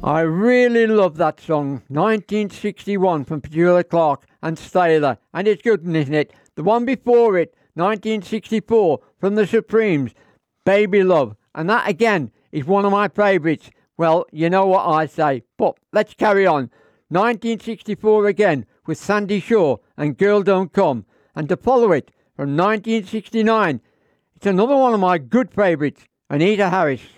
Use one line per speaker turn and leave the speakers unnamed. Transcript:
I really love that song, 1961 from Petula Clark and Staler, and it's good, isn't it? The one before it, 1964 from the Supremes, Baby Love, and that again is one of my favourites. Well, you know what I say, but let's carry on. 1964 again with Sandy Shaw and Girl Don't Come, and to follow it from 1969, it's another one of my good favourites, Anita Harris.